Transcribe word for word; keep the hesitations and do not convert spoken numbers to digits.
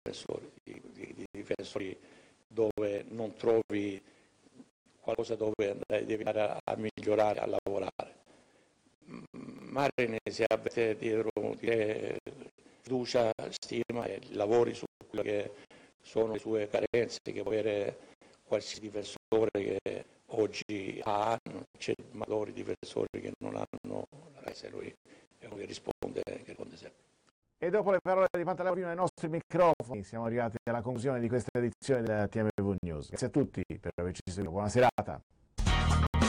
difensori, di, di, di difensori dove non trovi qualcosa dove andare, devi andare a, a migliorare, a lavorare. Marinesi avete dietro di te fiducia, stima e lavori su quello che sono le sue carenze che può avere qualsiasi difensore che oggi ha, c'è maggiori difensori che non hanno, se lui è uno che risponde, che risponde sempre. E dopo le parole di Pantaleone ai nostri microfoni siamo arrivati alla conclusione di questa edizione della T M V News. Grazie a tutti per averci seguito, buona serata.